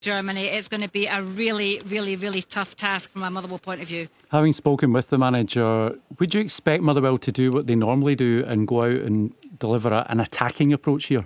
Germany, it's going to be a really, really, really tough task from a Motherwell point of view. Having spoken with the manager, would you expect Motherwell to do what they normally do and go out and deliver an attacking approach here?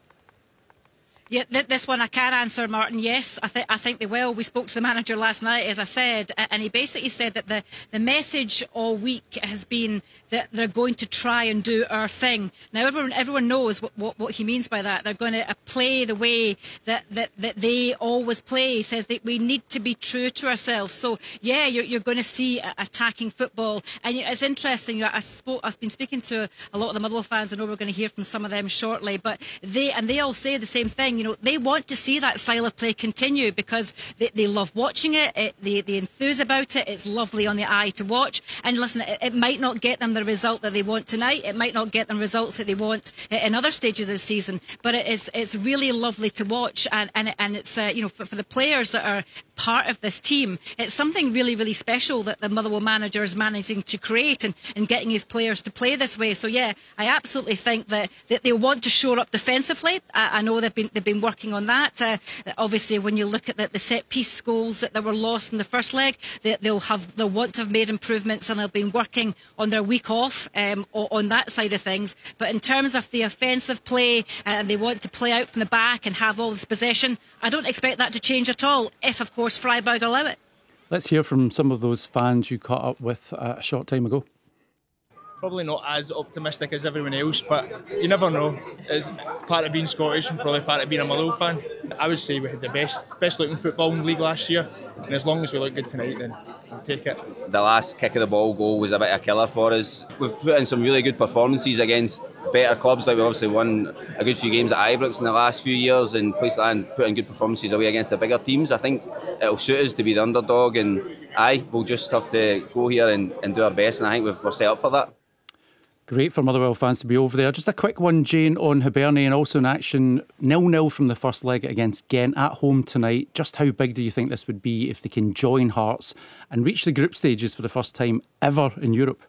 Yeah, this one I can answer, Martin. Yes, I think they will. We spoke to the manager last night, as I said, and he basically said that the message all week has been that they're going to try and do our thing. Now, everyone knows what he means by that. They're going to play the way that they always play. He says that we need to be true to ourselves. So, yeah, you're going to see attacking football. And it's interesting. I've been speaking to a lot of the Motherwell fans. I know we're going to hear from some of them shortly, but they all say the same thing. They want to see that style of play continue because they love watching it. They enthuse about it. It's lovely on the eye to watch. And listen, it might not get them the result that they want tonight. It might not get them results that they want in other stages of the season. But it's really lovely to watch. And it's for the players that are part of this team, it's something really, really special that the Motherwell manager is managing to create and getting his players to play this way. So yeah, I absolutely think that they want to shore up defensively. I know they've been working on that. Obviously, when you look at the set piece goals that were lost in the first leg, they'll want to have made improvements, and they've been working on their week off on that side of things. But in terms of the offensive play, and they want to play out from the back and have all this possession, I don't expect that to change at all, if of course Freiburg allow it. Let's hear from some of those fans you caught up with a short time ago. Probably not as optimistic as everyone else, but you never know. It's part of being Scottish and probably part of being a Motherwell fan. I would say we had the best looking football in the league last year, and as long as we look good tonight, then I'll take it. The last kick of the ball goal was a bit of a killer for us. We've put in some really good performances against better clubs. Like we've obviously won a good few games at Ibrox in the last few years, and places like that, and put in good performances away against the bigger teams. I think it'll suit us to be the underdog, and we'll just have to go here and do our best, and I think we're set up for that. Great for Motherwell fans to be over there. Just a quick one, Jane, on Hibernian, and also in action 0-0 from the first leg against Ghent at home tonight. Just how big do you think this would be if they can join Hearts and reach the group stages for the first time ever in Europe?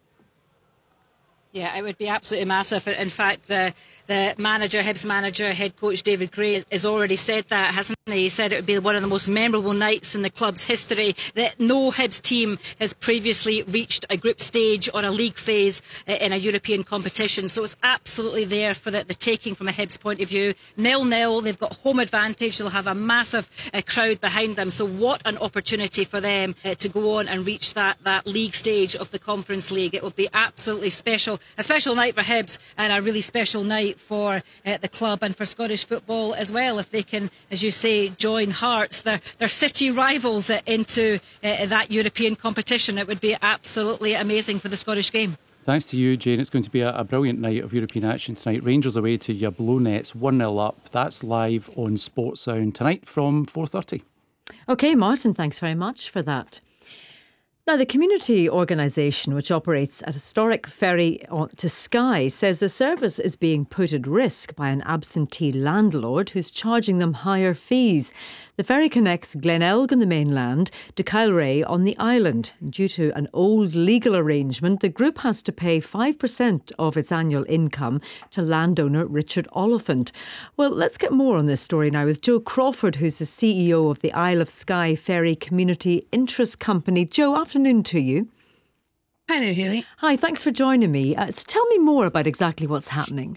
Yeah, it would be absolutely massive. In fact, the Hibs manager, head coach David Gray, has already said that, hasn't he? He said it would be one of the most memorable nights in the club's history, that no Hibs team has previously reached a group stage on a league phase in a European competition. So it's absolutely there for the taking from a Hibs point of view. 0-0, they've got home advantage. They'll have a massive crowd behind them. So what an opportunity for them to go on and reach that league stage of the Conference League. It will be absolutely special. A special night for Hibs and a really special night for the club and for Scottish football as well, if they can, as you say, join Hearts, their city rivals, into that European competition. It would be absolutely amazing for the Scottish game. Thanks to you, Jane. It's going to be a brilliant night of European action tonight. Rangers away to Jablonec, 1-0 up. That's live on Sportsound tonight from 4:30. OK, Martin, thanks very much for that. Now, the community organisation which operates a historic ferry to Skye says the service is being put at risk by an absentee landlord who's charging them higher fees. The ferry connects Glenelg on the mainland to Kylray on the island. Due to an old legal arrangement, the group has to pay 5% of its annual income to landowner Richard Oliphant. Well, let's get more on this story now with Joe Crawford, who's the CEO of the Isle of Skye Ferry Community Interest Company. Joe, afternoon to you. Hi there, Hayley. Hi, thanks for joining me. So tell me more about exactly what's happening.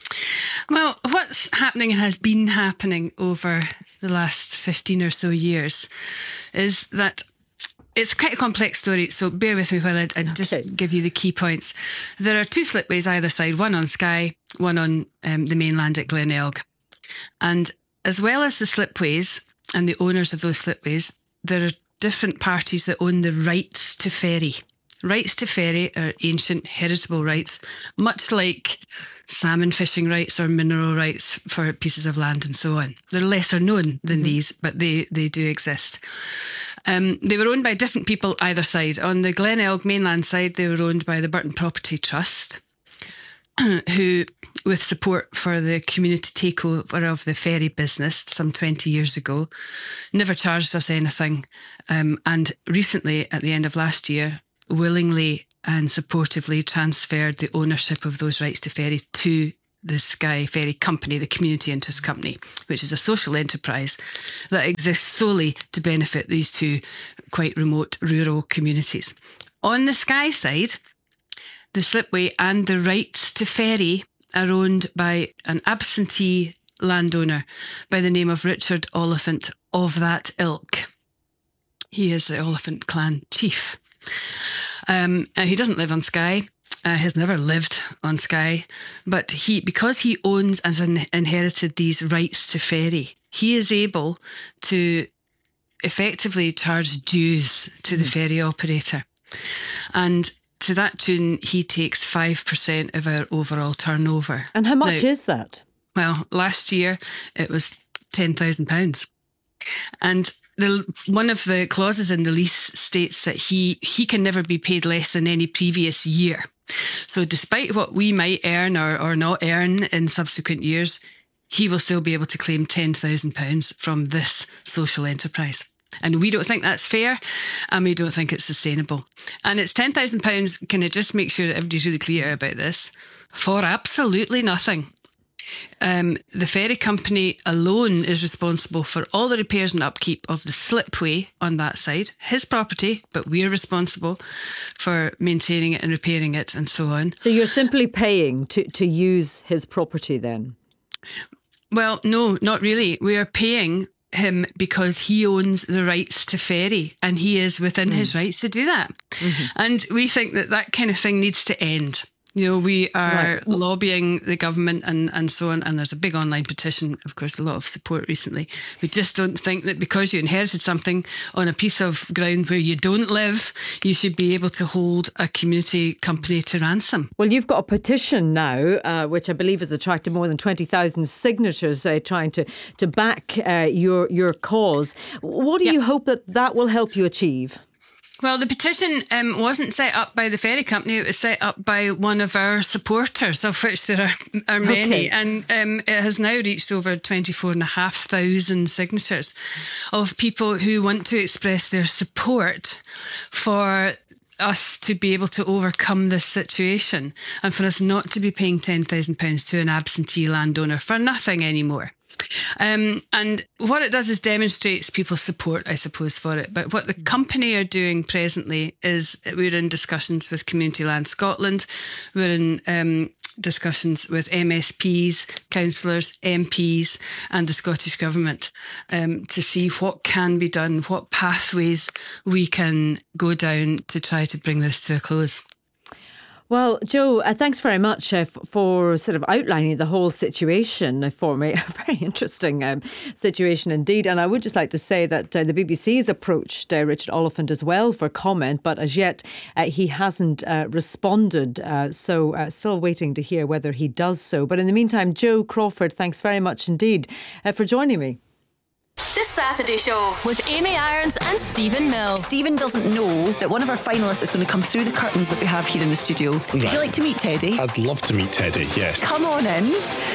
Well, what's happening and has been happening over the last 15 or so years is that it's quite a complex story, so bear with me while I just give you the key points. There are two slipways either side, one on Skye, one on the mainland at Glenelg. And as well as the slipways and the owners of those slipways, there are different parties that own the rights to ferry. Rights to ferry are ancient, heritable rights, much like salmon fishing rights or mineral rights for pieces of land and so on. They're lesser known than these, but they do exist. They were owned by different people either side. On the Glenelg mainland side, they were owned by the Burton Property Trust, who, with support for the community takeover of the ferry business some 20 years ago, never charged us anything. And recently, at the end of last year, willingly and supportively transferred the ownership of those rights to ferry to the Skye Ferry Company, the Community Interest Company, which is a social enterprise that exists solely to benefit these two quite remote rural communities. On the Skye side, the slipway and the rights to ferry are owned by an absentee landowner by the name of Richard Oliphant of that ilk. He is the Oliphant clan chief. He doesn't live on Skye. Has never lived on Skye, but because he owns and inherited these rights to ferry, he is able to effectively charge dues to the ferry operator. And to that tune, he takes 5% of our overall turnover. And how much is that? Well, last year it was £10,000. And one of the clauses in the lease states that he can never be paid less than any previous year. So despite what we might earn or not earn in subsequent years, he will still be able to claim £10,000 from this social enterprise. And we don't think that's fair, and we don't think it's sustainable. And it's £10,000, can I just make sure that everybody's really clear about this, for absolutely nothing. The ferry company alone is responsible for all the repairs and upkeep of the slipway on that side, his property, but we're responsible for maintaining it and repairing it and so on. So you're simply paying to use his property then? Well, no, not really. We are paying him because he owns the rights to ferry and he is within his rights to do that. Mm-hmm. And we think that kind of thing needs to end. You know, we are lobbying the government and so on, and there's a big online petition, of course, a lot of support recently. We just don't think that because you inherited something on a piece of ground where you don't live, you should be able to hold a community company to ransom. Well, you've got a petition now, which I believe has attracted more than 20,000 signatures trying to back your cause. What do you hope that will help you achieve? Well, the petition wasn't set up by the ferry company. It was set up by one of our supporters, of which there are many. Okay. And it has now reached over 24,500 signatures of people who want to express their support for us to be able to overcome this situation and for us not to be paying £10,000 to an absentee landowner for nothing anymore. And what it does is demonstrates people's support, I suppose, for it. But what the company are doing presently is we're in discussions with Community Land Scotland. We're in discussions with MSPs, councillors, MPs and the Scottish Government to see what can be done, what pathways we can go down to try to bring this to a close. Well, Joe, thanks very much for sort of outlining the whole situation for me. A very interesting situation indeed. And I would just like to say that the BBC has approached Richard Oliphant as well for comment, but as yet he hasn't responded. So still waiting to hear whether he does so. But in the meantime, Joe Crawford, thanks very much indeed for joining me. The Saturday Show with Amy Irons and Stephen Mill. Stephen doesn't know that one of our finalists is going to come through the curtains that we have here in the studio. Right. Would you like to meet Teddy? I'd love to meet Teddy, yes. Come on in.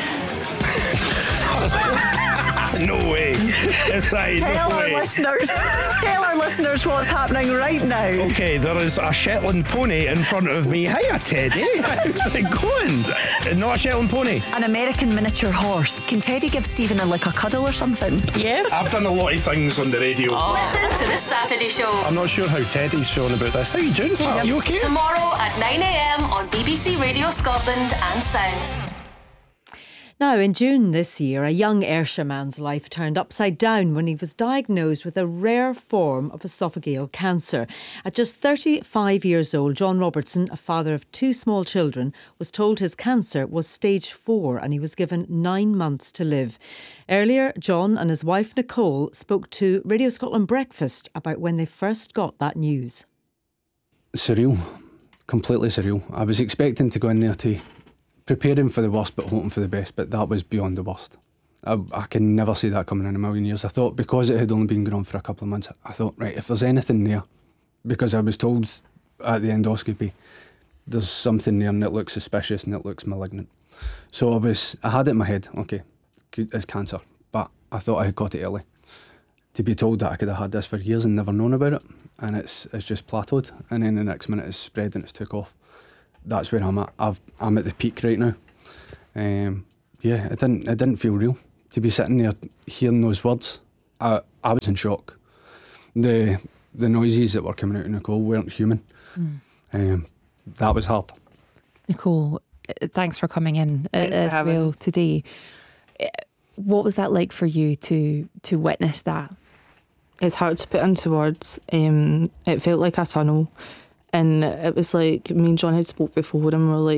No way. Right, Tell our listeners what's happening right now. Okay, there is a Shetland pony in front of me. Hiya, Teddy. How's it going? Not a Shetland pony. An American miniature horse. Can Teddy give Stephen a cuddle or something? Yeah. I've done a lot of things on the radio. Listen to The Saturday Show. I'm not sure how Teddy's feeling about this. How you doing, pal? Are you okay? Tomorrow at 9 a.m. on BBC Radio Scotland and Sounds. Now, in June this year, a young Ayrshire man's life turned upside down when he was diagnosed with a rare form of esophageal cancer. At just 35 years old, John Robertson, a father of two small children, was told his cancer was stage 4 and he was given 9 months to live. Earlier, John and his wife Nicole spoke to Radio Scotland Breakfast about when they first got that news. Surreal. Completely surreal. I was expecting to go in there to preparing for the worst but hoping for the best, but that was beyond the worst. I can never see that coming in a million years. I thought because it had only been going on for a couple of months, I thought, right, if there's anything there, because I was told at the endoscopy there's something there and it looks suspicious and it looks malignant. So I had it in my head, okay, it's cancer, but I thought I had got it early. To be told that I could have had this for years and never known about it, and it's just plateaued, and then the next minute it's spread and it's took off. That's where I'm at. I'm at the peak right now. Yeah, it didn't feel real to be sitting there hearing those words. I was in shock. The noises that were coming out of Nicole weren't human. That was hard. Nicole, thanks for coming in as well today. What was that like for you to witness that? It's hard to put into words. It felt like a tunnel, and it was like me and John had spoke before, and we're like,